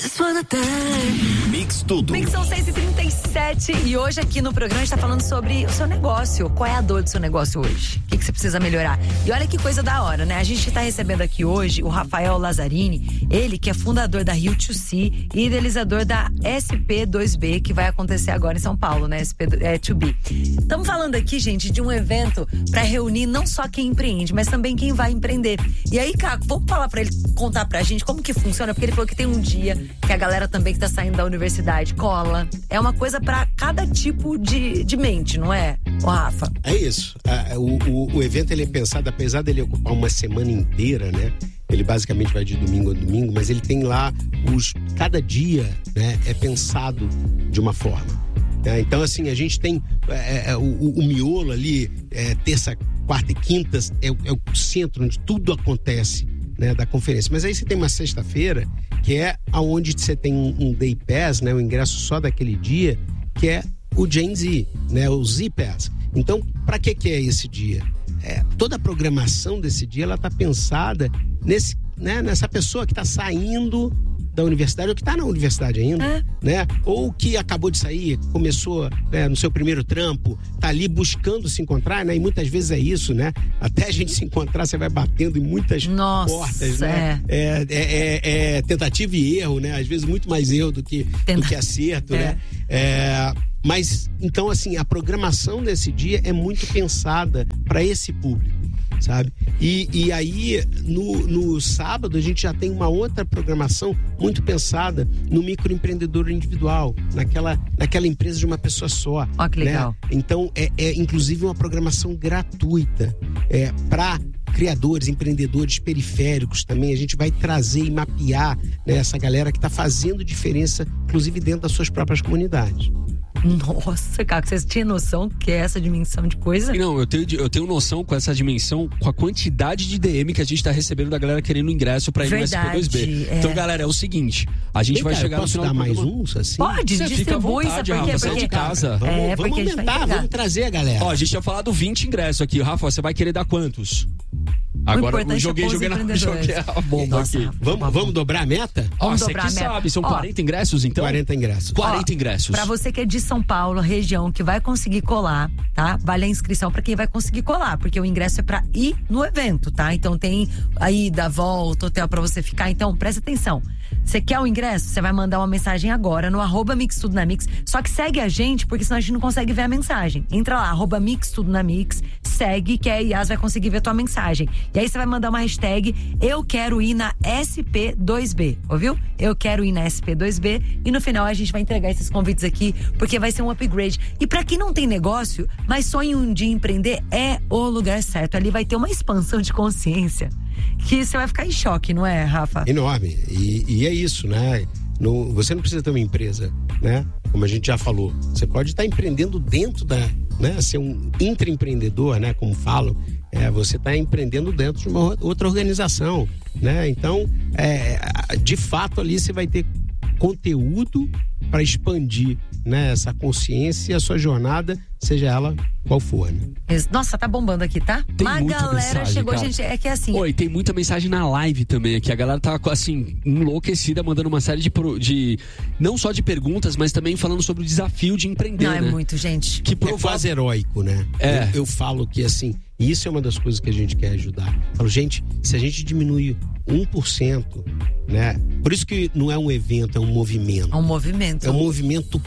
Mix Tudo. Mix são 6h37 e hoje aqui no programa a gente tá falando sobre o seu negócio. Qual é a dor do seu negócio hoje? O que você precisa melhorar? E olha que coisa da hora, né? A gente tá recebendo aqui hoje o Rafael Lazzarini, ele que é fundador da Rio2C e idealizador da SP2B, que vai acontecer agora em São Paulo, né? SP2B. Estamos falando aqui, gente, de um evento para reunir não só quem empreende, mas também quem vai empreender. E aí, Caco, vamos falar para ele, contar pra gente como que funciona, porque ele falou que tem um dia que a galera também que tá saindo da universidade cola. É uma coisa pra cada tipo de mente, não é, o Rafa? É isso. O evento ele é pensado, apesar dele ocupar uma semana inteira, né? Ele basicamente vai de domingo a domingo, mas ele tem lá cada dia, né? É pensado de uma forma. Então, assim, a gente tem o miolo ali, terça, quarta e quinta, é o centro onde tudo acontece, né, da conferência. Mas aí você tem uma sexta-feira, que é aonde você tem um Day Pass, né, o ingresso só daquele dia, que é o Gen Z, né, o Z Pass. Então, para que é esse dia? Toda a programação desse dia, ela tá pensada nessa pessoa que está saindo da universidade, ou que está na universidade ainda, né? Ou que acabou de sair, começou no seu primeiro trampo, tá ali buscando se encontrar, né? E muitas vezes é isso, né? Até a gente se encontrar, você vai batendo em muitas portas, né? É tentativa e erro, né? Às vezes muito mais erro do que acerto, né? Mas, então, assim, a programação desse dia é muito pensada para esse público, sabe? E aí, no sábado, a gente já tem uma outra programação muito pensada no microempreendedor individual, naquela empresa de uma pessoa só. Ó, que legal. Né? Então, é inclusive uma programação gratuita para criadores, empreendedores periféricos também. A gente vai trazer e mapear, né, essa galera que está fazendo diferença, inclusive dentro das suas próprias comunidades. Nossa, cara, você tinha noção que é essa dimensão de coisa? Não, eu tenho noção com essa dimensão, com a quantidade de DM que a gente tá recebendo da galera querendo ingresso pra ir no SP2B. Então, galera, é o seguinte, a gente vai chegar no final do programa. Posso dar mais uns, assim? Pode, você fica à vontade, Rafa, você é de casa. Vamos aumentar, vamos trazer a galera. Ó, a gente tinha falado 20 ingressos aqui. Rafa, você vai querer dar quantos? Agora eu joguei a bomba aqui. Vamos dobrar a meta? Você que sabe, são 40 ingressos então? 40 ingressos. 40 ingressos. Pra você que é de São Paulo, região, que vai conseguir colar, tá? Vale a inscrição pra quem vai conseguir colar, porque o ingresso é pra ir no evento, tá? Então tem a ida, volta, hotel pra você ficar. Então presta atenção. Você quer o ingresso? Você vai mandar uma mensagem agora no @mixtudonamix. Só que segue a gente, porque senão a gente não consegue ver a mensagem. Entra lá, @mixtudonamix, segue, que a Yas vai conseguir ver a tua mensagem. E aí você vai mandar uma hashtag Eu Quero Ir na SP2B, ouviu? Eu Quero Ir na SP2B. E no final a gente vai entregar esses convites aqui, porque vai ser um upgrade. E pra quem não tem negócio, mas sonha um dia empreender, é o lugar certo. Ali vai ter uma expansão de consciência que você vai ficar em choque, não é, Rafa? Enorme. E é isso, né? Você não precisa ter uma empresa, né? Como a gente já falou. Você pode estar empreendendo dentro né? Ser um intraempreendedor, né? Como falam. Você está empreendendo dentro de uma outra organização, né? Então, de fato, ali você vai ter conteúdo para expandir, né, essa consciência e a sua jornada, seja ela qual for, né? Nossa, tá bombando aqui, tá? Tem uma muita galera mensagem, chegou, cara. gente, é que é assim. Oi, tem muita mensagem na live também aqui. A galera tá, assim, enlouquecida, mandando uma série de não só de perguntas, mas também falando sobre o desafio de empreender, Não, né? é muito, gente. Que é quase heróico, né? Eu falo que, assim, isso é uma das coisas que a gente quer ajudar. Eu falo, gente, se a gente diminui 1%, né? Por isso que não é um evento, é um movimento. É um movimento. É um movimento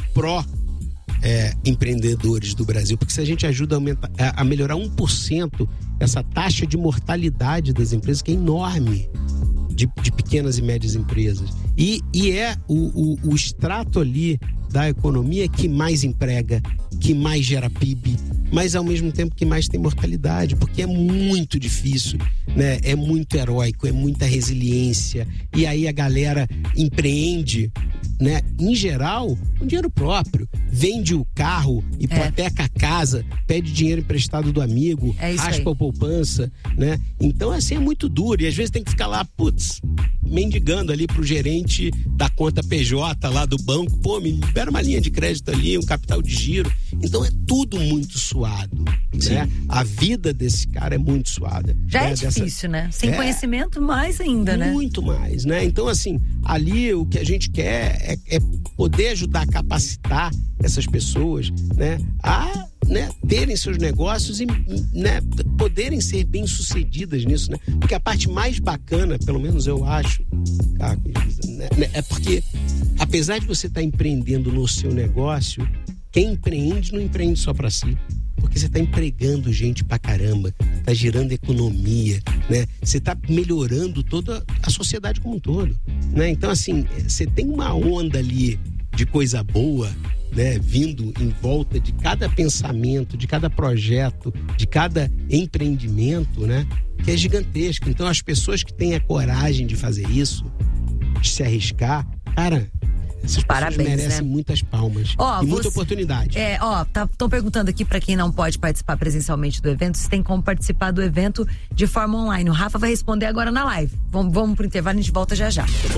empreendedores do Brasil, porque se a gente ajuda a melhorar 1% essa taxa de mortalidade das empresas, que é enorme, de pequenas e médias empresas, e é o extrato ali da economia que mais emprega, que mais gera PIB, mas ao mesmo tempo que mais tem mortalidade, porque é muito difícil, né? É muito heróico, é muita resiliência, e aí a galera empreende né, em geral, com dinheiro próprio. Vende o carro, hipoteca a casa, pede dinheiro emprestado do amigo, raspa a poupança, né? Então, assim, é muito duro. E às vezes tem que ficar lá, mendigando ali pro gerente da conta PJ lá do banco. Pô, me libera uma linha de crédito ali, um capital de giro. Então, é tudo muito suado, né? A vida desse cara é muito suada. Já é difícil, né? Sem conhecimento, mais ainda, né? Muito mais, né? Então, assim, ali o que a gente quer é poder ajudar a capacitar essas pessoas, né, a terem seus negócios e, né, poderem ser bem-sucedidas nisso, né? Porque a parte mais bacana, pelo menos eu acho, né, é porque apesar de você estar empreendendo no seu negócio, quem empreende não empreende só para si. Porque você está empregando gente pra caramba, está gerando economia, né? Você está melhorando toda a sociedade como um todo, né? Então, assim, você tem uma onda ali de coisa boa, né? Vindo em volta de cada pensamento, de cada projeto, de cada empreendimento, né? Que é gigantesco. Então, as pessoas que têm a coragem de fazer isso, de se arriscar, cara... Essas pessoas merecem muitas palmas e muita oportunidade. Estão perguntando aqui para quem não pode participar presencialmente do evento, se tem como participar do evento de forma online. O Rafa vai responder agora na live. Vamos pro intervalo, a gente volta já já.